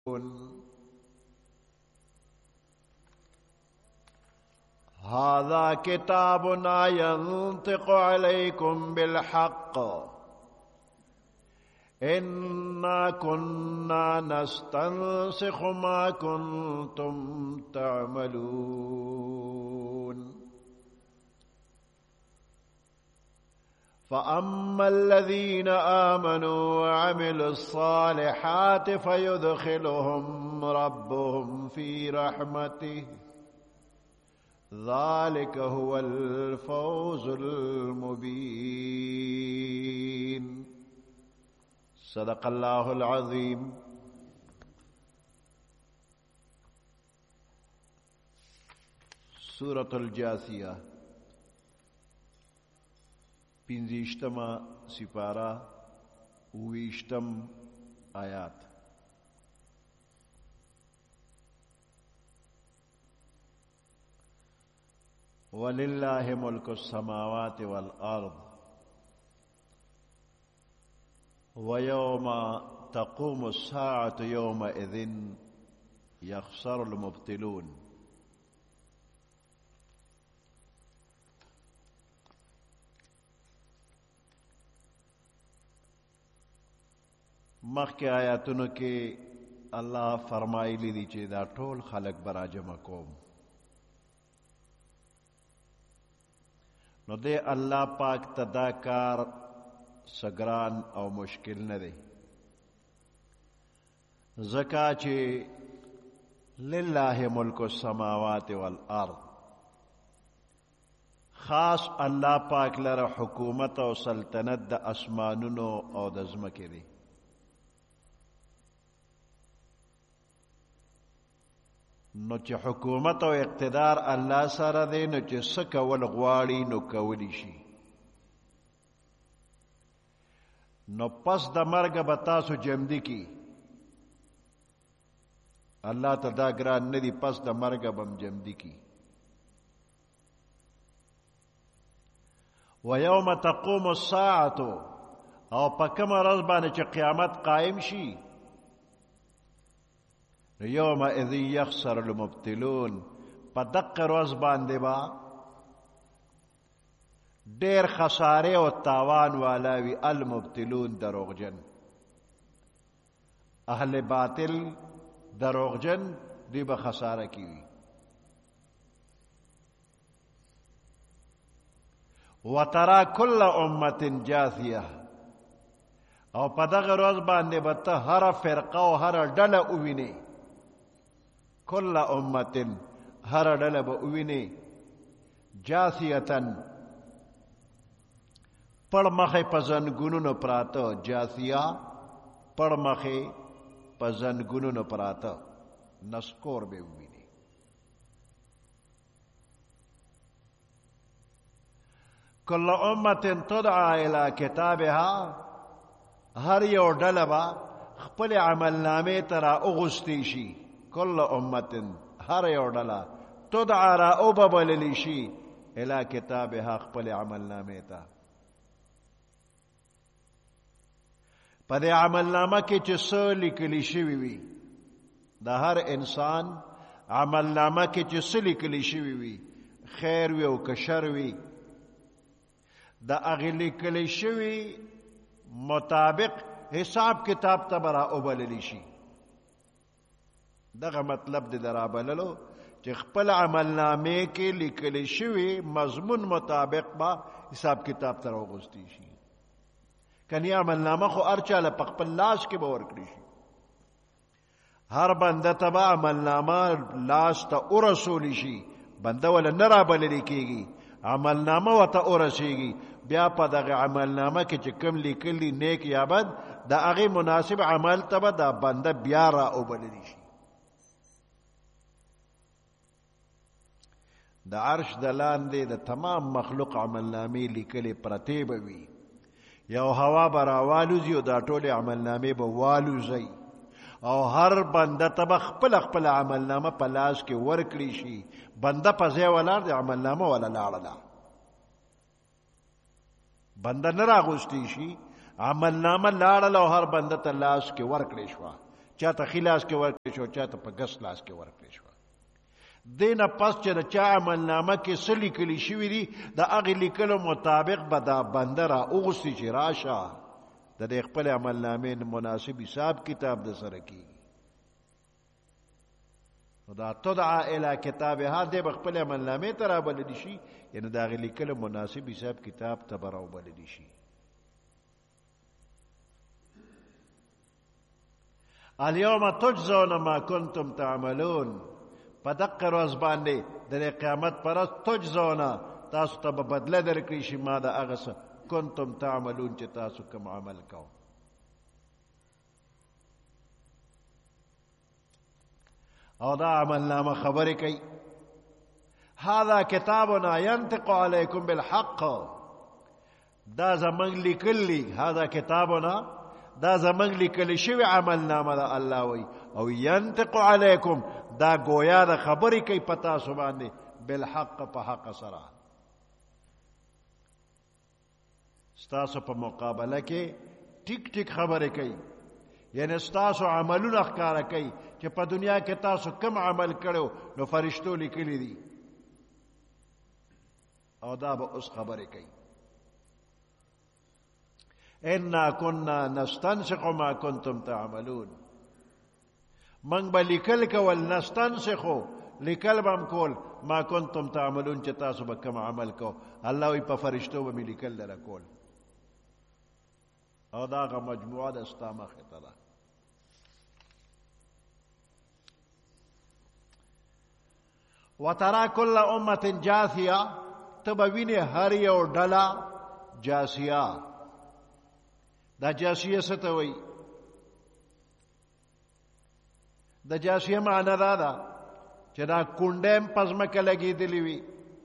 هذا كتابنا ينطق عليكم بالحق إنا كنا نستنسخ ما كنتم تعملون فأما الذين آمنوا وعملوا الصالحات فيدخلهم ربهم في رحمته ذلك هو الفوز المبين صدق الله العظيم. سورة الجاثیہ 15 سپارہ 20 آیات. وَلِلَّهِ مُلْكُ السَّمَاوَاتِ وَالْأَرْضِ وَيَوْمَ تَقُومُ السَّاعَةُ يَوْمَئِذٍ يَخْسَرُ الْمُبْطِلُونَ. مخکې آیاتونو کې الله فرمایلی دی چې دا ټول خلق برا جمع کوم. نو دے اللہ پاک تدا کار سگران او مشکل نہ دے زکا چے للہ ملک السماوات والارض خاص اللہ پاک لر حکومت او سلطنت دا اسمانونو او دزمکی دی. نو چې حکومت او اقتدار الله سره دی نو چې څه کول غواړي نو کولی شي. نو پس د مرګ به تاسو جمدي کی الله ته دا ګران نه دی پس د مرګ به هم جمدي کی. ویوم تقوم الساعة او په کومه ورځ باندې چې قیامت قائم شي یومئذ یخسر المبطلون په دقه ورځ باندې با ډېر خسارې او تاوان والا وي المبطلون دروغجن. اهل باطل دروغجن دی به خساره کی وي. وترى كل امة جاثیه او په دغه ورځ باندې به ته هر فرقه او هر ډله ووینې. کل امتن هر ډله به ووینې جاثیتن پړ مخې په زنګونونو پراته. جاثیه پړ مخې په زنګونونو پراته نسکور به ووینې. کل امتن تدعا الى کتابها هر یو ډله به خپل عمل نامې ته را اغوستی شي. کل امتن هر یو ډله تدعا را وبللی شي الی کتابها خپل عمل نامې ته. په دې عمل نامه کې چې څه لیکلی شوي وي د هر انسان عمل نامه کې چې څه لیکلی شوي وي خیر وي او که شر وي د هغې لیکلی شوي مطابق حساب کتاب ته به را وبللی شي. دغه مطلب د رابللو چې خپل عمل نامې کې لیکلی شوي مضمون مطابق به حساب کتاب ته راوغوستی شي. کنی عمل نامه خو هر چاله په خپل لاس کې به ورکړي شي. هر بنده ته به عمل نامه لاس ته ورسولی شي. بنده ولا نه رابللی کېږي عمل نامه ورته ورسېږي. بیا په دغه عمل نامه کې چې کوم لیکلي نیک یا بد د هغې مناسب عمل ته به دا بنده بیا را وبللی شي. د عرش د لاندې د تمام مخلوق عمل نامې لیکلې پرتې به وي. یو هوا به راوالوځي او دا ټولې عمل نامې به والوځي او هر بنده ته به خپل خپل عمل نامه په لاس کې ورکړي شي. بنده په ځای ولاړ د عمل نامه ولا لاړله. بنده نه راغوستی شي عمل نامه لاړله او هر بنده ته لاس کې ورکړې شوه چاته خلاص کې ورکړې شو چاته په ګس لاس کې ورکړې شو دینه پس چې د چا عملنامه کې څه لیکلي شوي دي د هغې لیکلو مطابق به دا بنده را اوغوستي چې راشه د دې خپل عملنامې مناسب حساب کتاب د سره کېږي نو دا تدعا الی کتابها دی به خپل عملنامې ته رابللی شي یعنې د هغې لیکلو مناسب حساب کتاب ته به راوبللی شي اليوم تجزون ما کنتم تعملون په دقه ورځ باندې د قیامت پر ورځ تجزون تاسو ته به بدله درکړي شي ما د هغه څه کنتم تعملون چې تاسو کوم عمل کوو او دا عملنامه خبرې کوي هذا کتابنا ينطق علیکم بالحق دا زمونږ لیکلي هذا کتابنا دا زمونږ لیکلی شوی عملنامه ده الله وی او ينطق علیکم دا گویا د خبرې کوي په تاسو باندې بالحق په حق سره ستاسو په مقابله کې ټیک ټیک خبرې کوي یعنی ستاسو عملونه ښکاره کوي چې په دنیا کې تاسو کم عمل کړو نو فرشتو لیکلي دي او دا به اوس خبرې کوي انا كنا نستنسخ ما كنتم تعملون من به لیکل کول نستنسخو لیکل به هم کول ما کنتم تعملون چې تاسو به کوم عمل کو الله وی په فرشتو به مې لیکل لره کول او دا هغه مجموعه ده ستا مخې ته ده وترى كل امه جاثيه ته به وینې هر یو ډله جاسیه دا جاسیه څه ته وایي د جاسیه معنی دا ده چې دا کونډه په ځمکه لګېدلې وي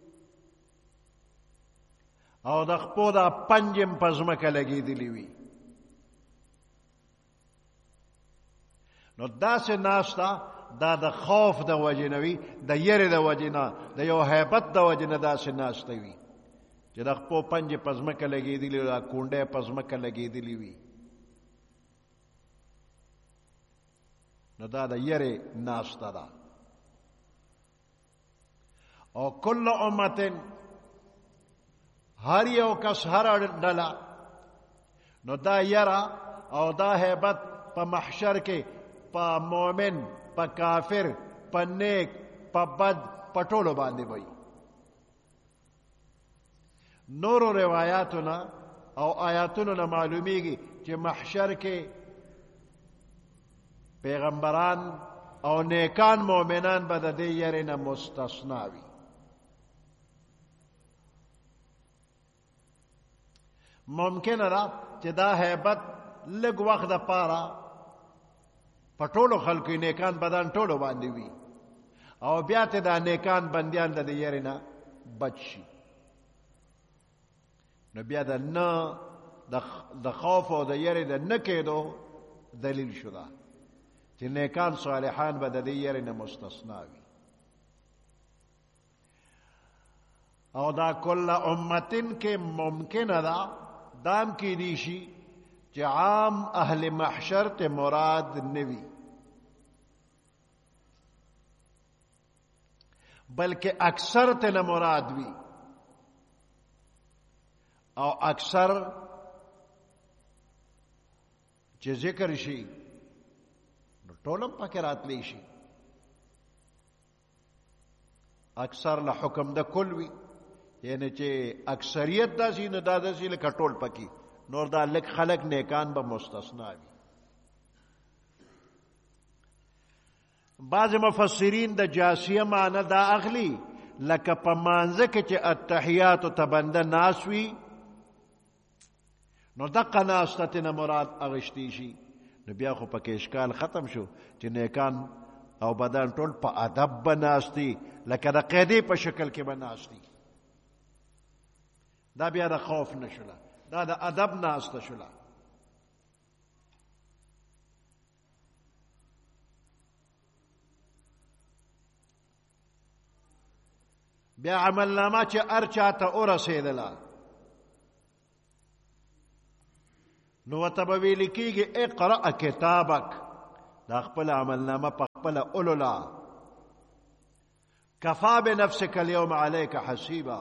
او د خپو دا پنجې په ځمکه لګېدلې وي نو داسې ناسته دا د خوف د وجې نه وي د یرې د وجې نه د یو هیبت د وجې نه داسې ناسته وي چې د خپو پنجې په ځمکه لګېدلې دا کونډه په ځمکه لګېدلې وي نو دا د یرې ناسته ده او کل امتن هر یو کس هر ډله نو دا یره او دا هیبت په محشر کې په مؤمن په کافر په نیک په بد په ټولو باندې وي نورو روایاتونه او آیاتونو نه معلومیږي چې محشر کې پیغمبران او نیکان مؤمنان به د دې یرې نه مستثنا وي ممکنه ده چې دا هیبت لږ وخت دپاره په ټولو خلکو نیکان بدن ټولو باندې وي او بیا ته دا نیکان بندیان د دې یرې نه بچ شي نو بیا د نه د خوف او د یرې د نه کېدو دلیل شو ده چې نیکان صالحان به د دې یرې نه مستثنا وي او دا کل امتن کې ممکنه ده دام کی دیشی چې عام اهل محشر ته مراد نوی بلکہ اکثر ته نه مراد وی او اکثر چې ذکر شي نو ټولم پکې راتلی شي اکثر له حکم د کل وی یعنی چې اکثریت داسې نه داسې لکه ټول پکې نور دا لږ خلک نیکان به مستثنا وي بعض مفسرین د جاسیه معنی دا اخلي لکه په مانځه کې چې التحیاتو ته بنده ناس وي نو دقه ناسته ترنه مراد اخیستی شي نو بیا خو پکې اشکال ختم شو چې نیکان او بدن ټول په ادب به ناست دي لکه د قیدې په شکل کې به ناست دي دا بیا د خوف نشوله دا د ادب ناسته شوله بیا عملنامه چې هر چاته ورسېدله نو ورته به ویل کېږي اقرأ کتابک دا خپل عملنامه په خپل اولولا کفا بنفسک اليوم علیک حسیبا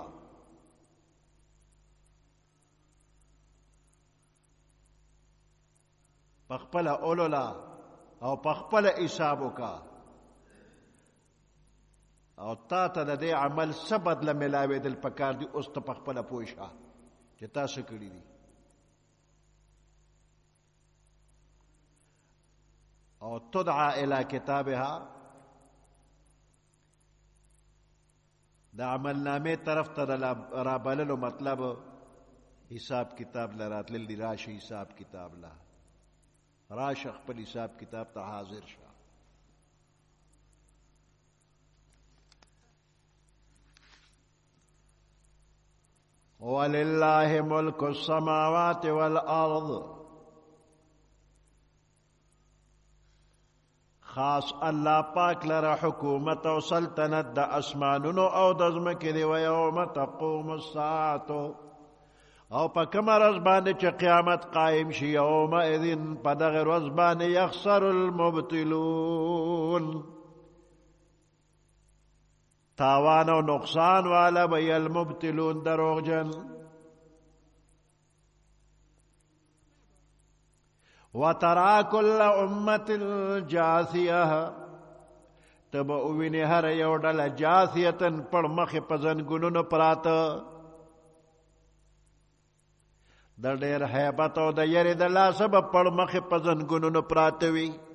په خپل اولولا او په خپل حساب وکا او تا ته د دې عمل څه بدله ملاوېدل پکار دي اوس ته په خپله پوه شه چې تا څه کړي دي او تدعى الى کتابها د عملنامې طرف ته د رابللو مطلب حساب کتاب لراتلل دي راشه حساب کتاب لا راشه خپل حساب کتاب ته حاضر شه ولله ملک السماوات والارض خاص الله پاک لره حکومت او سلطنت د اسمانونو او د ځمکې دی و یوم تقوم الساعه او په کومه ورځ باندې چې قیامت قایم شي یومئذ په دغه ورځ باندې یخسر المبطلون تاوان او نقصان والا به المبطلون دروغجن وترى كل امه جاثيه تبا ویني هر یو ډله جاثیتن پر مخ په ځنګونو پراته د ډېر هیبت او د یری د لاسه به پر مخ په ځنګونو پراته وي